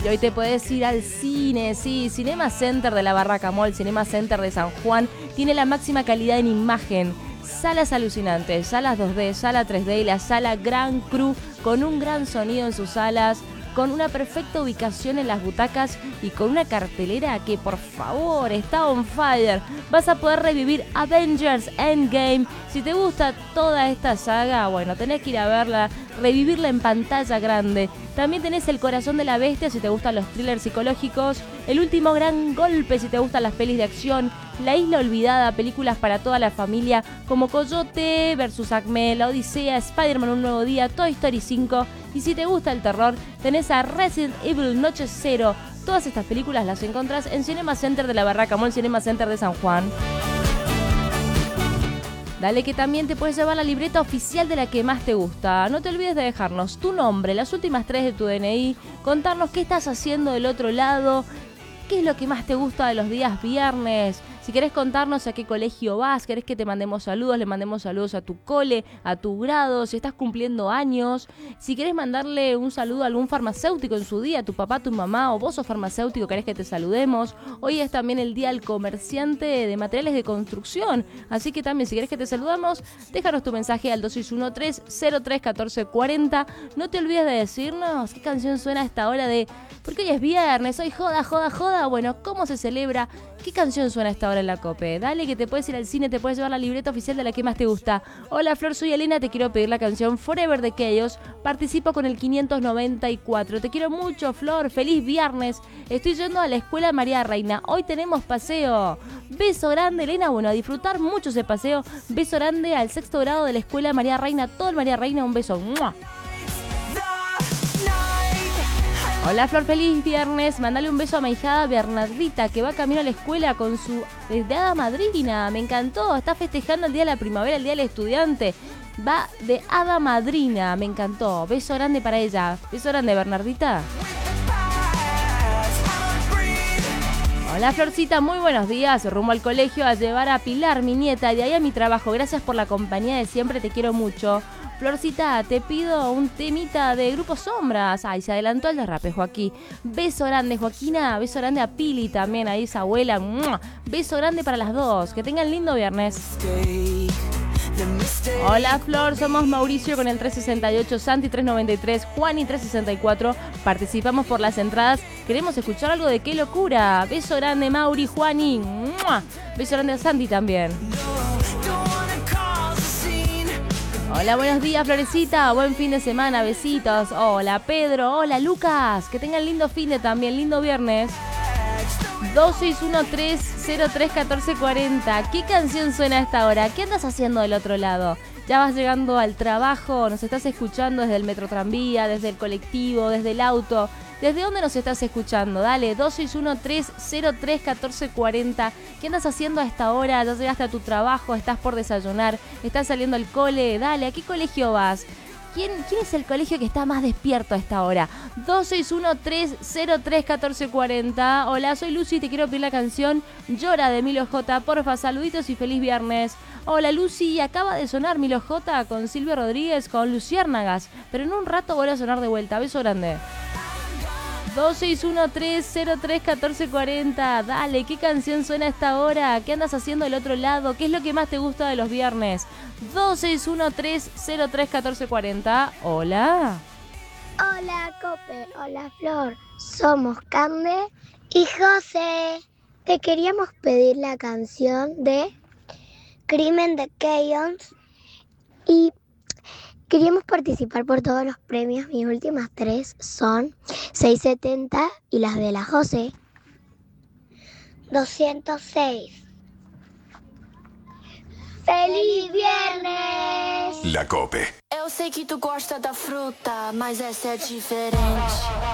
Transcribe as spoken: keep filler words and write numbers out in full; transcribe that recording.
Y hoy te podés ir al cine, sí, Cinema Center de la Barraca Mall, Cinema Center de San Juan, tiene la máxima calidad en imagen. Salas alucinantes, salas dos D, sala tres D y la sala Gran Cru con un gran sonido en sus salas, con una perfecta ubicación en las butacas y con una cartelera que, por favor, está on fire. Vas a poder revivir Avengers Endgame. Si te gusta toda esta saga, bueno, tenés que ir a verla, revivirla en pantalla grande. También tenés El Corazón de la Bestia si te gustan los thrillers psicológicos, El Último Gran Golpe si te gustan las pelis de acción, La Isla Olvidada, películas para toda la familia como Coyote versus Acme, La Odisea, Spider-Man Un Nuevo Día, Toy Story cinco. Y si te gusta el terror, tenés a Resident Evil Noche Cero. Todas estas películas las encontrás en Cinema Center de la Barraca Mall, Cinema Center de San Juan. Dale que también te puedes llevar la libreta oficial de la que más te gusta. No te olvides de dejarnos tu nombre, las últimas tres de tu D N I, contarnos qué estás haciendo del otro lado, qué es lo que más te gusta de los días viernes. Si querés contarnos a qué colegio vas, querés que te mandemos saludos, le mandemos saludos a tu cole, a tu grado, si estás cumpliendo años, si querés mandarle un saludo a algún farmacéutico en su día, a tu papá, tu mamá, o vos sos farmacéutico, querés que te saludemos. Hoy es también el día del comerciante de materiales de construcción, así que también si querés que te saludamos, déjanos tu mensaje al dos seis uno tres cero tres uno cuatro cuatro cero. No te olvides de decirnos qué canción suena a esta hora de... Porque hoy es viernes, hoy joda, joda, joda. Bueno, ¿cómo se celebra? ¿Qué canción suena a esta hora en la COPE? Dale que te puedes ir al cine, te puedes llevar la libreta oficial de la que más te gusta. Hola Flor, soy Elena, te quiero pedir la canción Forever de Chaos. Participo con el quinientos noventa y cuatro. Te quiero mucho, Flor. Feliz viernes. Estoy yendo a la escuela María Reina. Hoy tenemos paseo. Beso grande, Elena. Bueno, a disfrutar mucho ese paseo. Beso grande al sexto grado de la escuela María Reina. Todo el María Reina, un beso. ¡Mua! Hola Flor, feliz viernes. Mandale un beso a mi hijada Bernardita, que va camino a la escuela con su de hada madrina. Me encantó, está festejando el día de la primavera, el día del estudiante. Va de hada madrina, me encantó. Beso grande para ella. Beso grande, Bernardita. Hola Florcita, muy buenos días. Rumbo al colegio a llevar a Pilar, mi nieta, de ahí a mi trabajo. Gracias por la compañía de siempre, te quiero mucho. Florcita, te pido un temita de Grupo Sombras. Ay, se adelantó el derrape, Joaquín. Beso grande, Joaquina. Beso grande a Pili también, ahí esa abuela. ¡Mua! Beso grande para las dos. Que tengan lindo viernes. Hola Flor, somos Mauricio con el tres sesenta y ocho, Santi tres noventa y tres, Juani tres sesenta y cuatro. Participamos por las entradas. Queremos escuchar algo de Qué Locura. Beso grande, Mauri, Juani. ¡Mua! Beso grande a Santi también. Hola, buenos días, Florecita. Buen fin de semana, besitos. Hola, Pedro. Hola, Lucas. Que tengan lindo fin de también, lindo viernes. dos seis uno tres cero tres uno cuatro cuatro cero. ¿Qué canción suena a esta hora? ¿Qué andas haciendo del otro lado? ¿Ya vas llegando al trabajo? ¿Nos estás escuchando desde el metro tranvía, desde el colectivo, desde el auto? ¿Desde dónde nos estás escuchando? Dale, dos seis uno tres cero tres uno cuatro cuatro cero. ¿Qué andas haciendo a esta hora? ¿Ya llegaste a tu trabajo? ¿Estás por desayunar? ¿Estás saliendo al cole? Dale, ¿a qué colegio vas? ¿Quién, ¿Quién es el colegio que está más despierto a esta hora? dos seis uno tres cero tres uno cuatro cuatro cero. Hola, soy Lucy y te quiero pedir la canción Llora de Milo J. Porfa, saluditos y feliz viernes. Hola Lucy, acaba de sonar Milo J con Silvio Rodríguez, con Luciérnagas, pero en un rato vuelve a sonar de vuelta. Beso grande. dos seis uno tres cero tres uno cuatro cuatro cero. Dale, ¿qué canción suena a esta hora? ¿Qué andas haciendo del otro lado? ¿Qué es lo que más te gusta de los viernes? dos seis uno tres cero tres uno cuatro cuatro cero. Hola. Hola, Cope. Hola, Flor. Somos Cande y José. Te queríamos pedir la canción de Crimen de Chaos y queríamos participar por todos los premios. Mis últimas tres son seiscientos setenta y las de la José doscientos seis. ¡Feliz viernes! La Cope. Eu sei que tu gosta da fruta, mas essa é diferente.